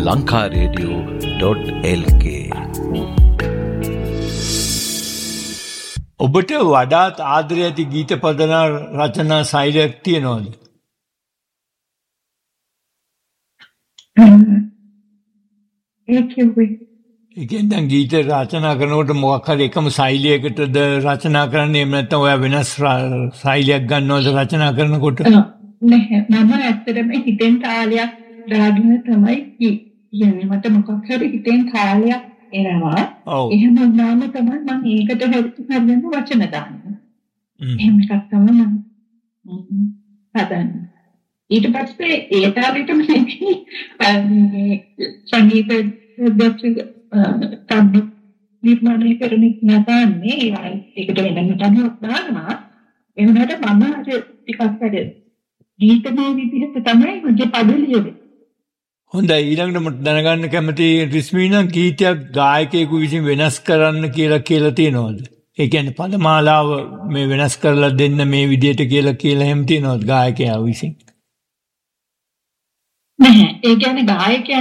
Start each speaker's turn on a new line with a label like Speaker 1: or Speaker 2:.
Speaker 1: lankaradio.lk.
Speaker 2: ඔබට වඩාත් ආදරය ඇති ගීත පදනා රචනා ශෛලියක් තියෙනවද?
Speaker 3: ඒ කියන්නේ
Speaker 2: ඒ කියන්නේ දැන් ගීත රචනා කරනකොට මොකක් හරි එකම ශෛලියකටද රචනා කරන්නේ? එහෙම නැත්නම් ඔයා වෙනස් ශෛලියක් ගන්නවද රචනා කරනකොට?
Speaker 3: නැහැ. මම ඇත්තටම හිතෙන් තාලයක් දාගෙන තමයි කියන්නේ. මට මොකක් හරි හිතෙන් තාලයක් එනවා. එහෙම වුණාම තමයි මම ඒකට හරියන වචන දාන්නේ. එහෙම එකක් තමයි මම හදන්නේ. ඊට පස්සේ ඒ තාලෙටම සංගීත තම නිර්මාණය කරන නැතන්නේ ඒකට වෙනම තමයි දානවා. එවනට මම අර ටිකක් අර ගීතමය විදිහට තමයි මගේ පද ලියන්නේ.
Speaker 2: හොඳයි, ඊළඟට මට දැනගන්න කැමති රිස්මීනා ගීතයක් ගායකයෙකු විසින් වෙනස් කරන්න කියලා තියෙනවද? ඒ කියන්නේ පදමාලාව මේ වෙනස් කරලා දෙන්න මේ විදිහට කියලා එහෙම තියෙනවද ගායකයා විසින්?
Speaker 3: නැහැ. ඒ කියන්නේ ගායකයා